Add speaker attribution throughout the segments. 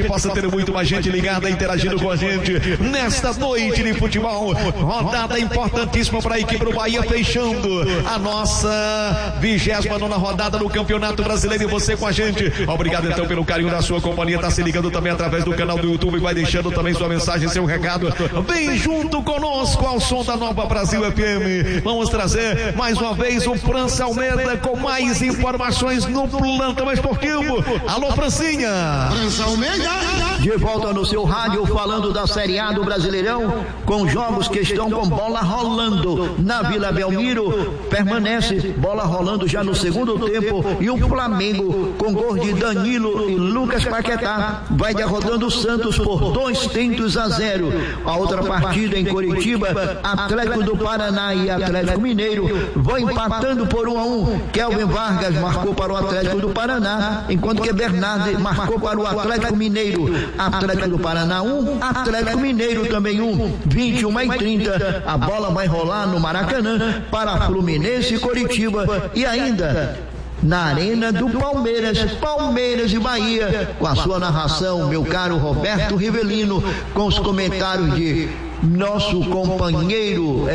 Speaker 1: possa ter muito mais gente ligada, interagindo com a gente nesta noite de futebol. Rodada importantíssima para a equipe do Bahia, fechando a nossa 29ª rodada no Campeonato Brasileiro, e você com a gente. Obrigado então pelo carinho da sua companhia, tá se ligando também através do canal do YouTube, vai deixando também sua mensagem, seu recado. Vem junto conosco ao som da Nova Brasil FM. Vamos trazer mais uma vez o França Almeida com mais informações no plantão esportivo. Alô, Francinha.
Speaker 2: França Almeida. De volta no seu rádio, falando da Série A do Brasileirão, com jogos que estão com bola rolando. Na Vila Belmiro, permanece bola rolando já no segundo tempo, e o Flamengo, com gol de Danilo e Lucas Paquetá, vai derrotando o Santos por 2-0. A outra partida em Curitiba, Atlético do Paraná e Atlético Mineiro vão empatando por 1-1. Kelvin Vargas marcou para o Atlético do Paraná, enquanto que Bernardo marcou para o Atlético Mineiro. Atlético do Paraná 1, Atlético Mineiro também 1. 21h30, a bola vai rolar no Maracanã para Fluminense e Curitiba, e ainda na Arena do Palmeiras e Bahia, com a sua narração, meu caro Roberto Rivelino, com os comentários de nosso companheiro,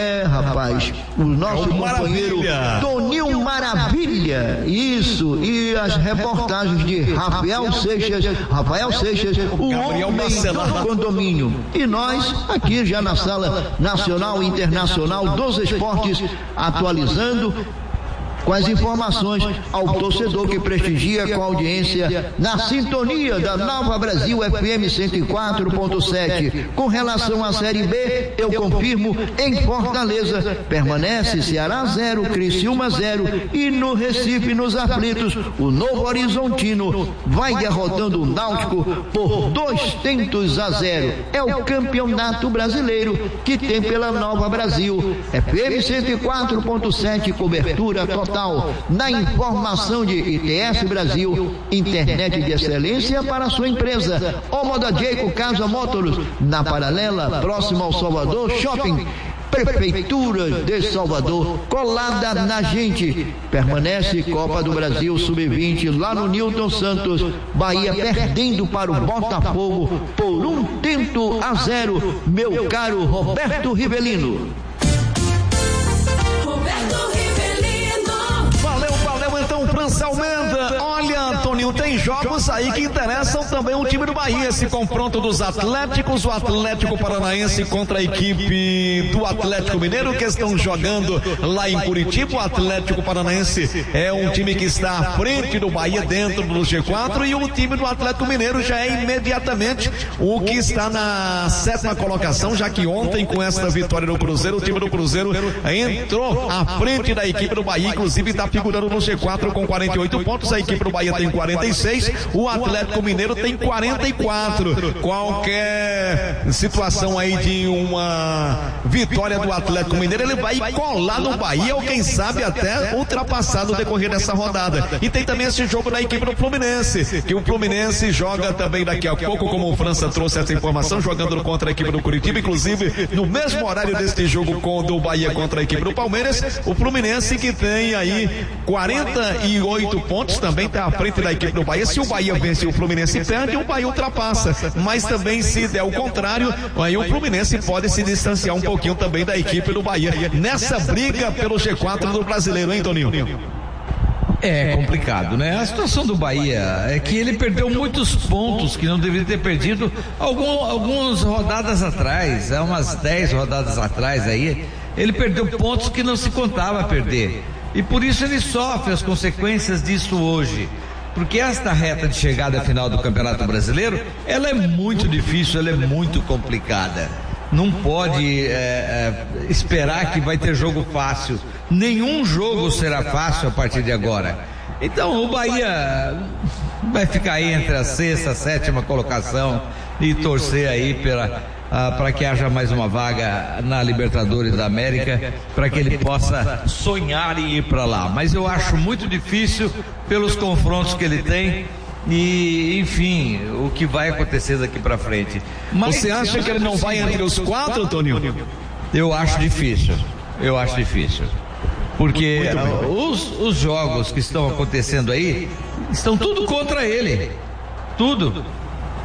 Speaker 2: o nosso companheiro Toninho Maravilha, isso, e as reportagens de Rafael Seixas, o homem do condomínio, e nós aqui já na Sala Nacional e Internacional dos Esportes, atualizando com as informações ao torcedor que prestigia com a audiência na sintonia da Nova Brasil FM 104.7. Com relação à Série B, eu confirmo, em Fortaleza permanece Ceará 0, Criciúma 0, e no Recife, nos aflitos, o Novo Horizontino vai derrotando o Náutico por 2-0. É o Campeonato Brasileiro que tem pela Nova Brasil FM 104.7, cobertura total na informação de ITS Brasil, internet de excelência para a sua empresa. Omoda Jayco Casa Motors, na Paralela, próximo ao Salvador Shopping. Prefeitura de Salvador, colada na gente. Permanece Copa do Brasil Sub-20 lá no Newton Santos. Bahia perdendo para o Botafogo por 1-0. Meu caro Roberto Rivelino.
Speaker 1: França Almeida, olha, Toninho, tem jogos aí que interessam também o time do Bahia. Esse confronto dos Atléticos, o Atlético Paranaense contra a equipe do Atlético Mineiro, que estão jogando lá em Curitiba. O Atlético Paranaense é um time que está à frente do Bahia dentro do G4, e o time do Atlético Mineiro já é imediatamente o que está na 7ª colocação, já que ontem, com esta vitória do Cruzeiro, o time do Cruzeiro entrou à frente da equipe do Bahia, inclusive está figurando no G4 com 48 pontos, a equipe do Bahia tem 46, o Atlético Mineiro tem 44. Qualquer situação aí de uma vitória do Atlético Mineiro, ele vai colar no Bahia, ou quem sabe até ultrapassar no decorrer dessa rodada. E tem também esse jogo da equipe do Fluminense, que o Fluminense joga também daqui a pouco, como o França trouxe essa informação, jogando contra a equipe do Curitiba, inclusive no mesmo horário deste jogo do Bahia contra a equipe do Palmeiras. O Fluminense, que tem aí 48 pontos, também está à frente da equipe do Bahia. Se o Bahia vence, o Fluminense perde, o Bahia ultrapassa. Mas também, se der o contrário, aí o Fluminense pode se distanciar um pouquinho também da equipe do Bahia nessa briga pelo G4 do Brasileiro, hein, Toninho?
Speaker 3: É complicado, né? A situação do Bahia é que ele perdeu muitos pontos que não deveria ter perdido algumas rodadas atrás, umas 10 rodadas atrás aí, ele perdeu pontos que não se contava perder. E por isso ele sofre as consequências disso hoje. Porque esta reta de chegada final do Campeonato Brasileiro, ela é muito difícil, ela é muito complicada. Não pode esperar que vai ter jogo fácil. Nenhum jogo será fácil a partir de agora. Então o Bahia vai ficar aí entre a 6ª, 7ª colocação e torcer aí para que haja mais uma vaga na Libertadores da América, para que ele possa sonhar em ir para lá. Mas eu acho muito difícil pelos confrontos que ele tem. E, enfim, o que vai acontecer daqui para frente.
Speaker 1: Mas você acha que ele não vai entre os 4, Toninho?
Speaker 3: Eu acho difícil. Porque os jogos que estão acontecendo aí estão tudo contra ele. Tudo.